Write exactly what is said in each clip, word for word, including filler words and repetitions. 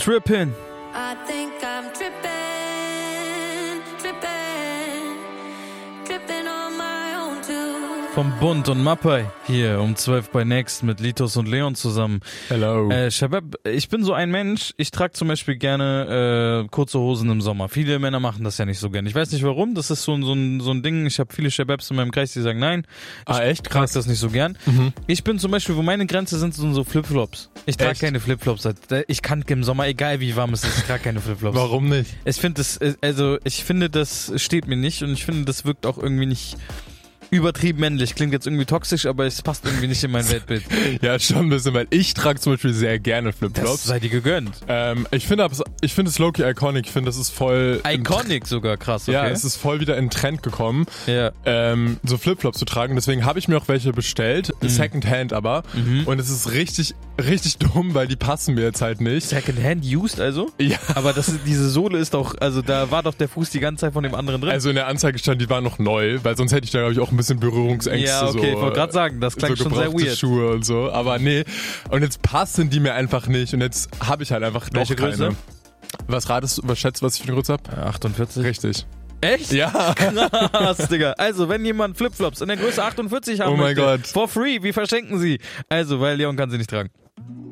trippin'. I think I'm trippin', trippin', trippin' on my own too. Vom Bund und Mappai hier um zwölf bei Next mit Litos und Leon zusammen. Hello. Äh, Shabab, ich bin so ein Mensch, ich trage zum Beispiel gerne äh, kurze Hosen im Sommer. Viele Männer machen das ja nicht so gerne. Ich weiß nicht warum, das ist so, ein so, ein, so ein Ding. Ich habe viele Shababs in meinem Kreis, die sagen, nein, ich ah, echt? trage das nicht so gern. Mhm. Ich bin zum Beispiel, wo meine Grenze sind, sind so Flipflops. Ich trage keine Flipflops. Ich kann im Sommer, egal wie warm es ist, ich trage keine Flipflops. Warum nicht? Ich finde das, also ich finde, das steht mir nicht und ich finde, das wirkt auch irgendwie nicht übertrieben männlich. Klingt jetzt irgendwie toxisch, aber es passt irgendwie nicht in mein Weltbild. Ja, schon ein bisschen, weil ich trage zum Beispiel sehr gerne Flipflops. Das sei dir gegönnt. Ähm, ich finde ich finde es low-key iconic. Ich finde, das ist voll... Iconic sogar, krass, okay. Ja, es ist voll wieder in den Trend gekommen, ja. ähm, so Flipflops zu tragen. Deswegen habe ich mir auch welche bestellt. Mhm. Secondhand aber. Mhm. Und es ist richtig, richtig dumm, weil die passen mir jetzt halt nicht. Secondhand used also? Ja. Aber das ist, diese Sohle ist doch, also da war doch der Fuß die ganze Zeit von dem anderen drin. Also in der Anzeige stand, die war noch neu, weil sonst hätte ich da, glaube ich, auch ein bisschen Berührungsängste. Ja, okay, so, ich wollte gerade sagen, das klang so schon sehr weird. Schuhe und so, aber nee. Und jetzt passen die mir einfach nicht und jetzt habe ich halt einfach Welche doch keine. Größe? Was ratest du, was schätzt du, was ich für eine Größe habe? achtundvierzig. Richtig. Echt? Ja. Krass, Digga. Also, wenn jemand Flipflops in der Größe achtundvierzig haben oh mein möchte, Gott. for free, wie verschenken sie? Also, weil Leon kann sie nicht tragen.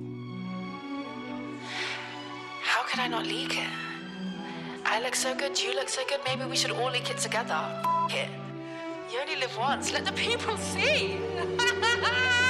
How could I not leak it? I look so good, you look so good, maybe we should all leak it together. F- it. You only live once, let the people see.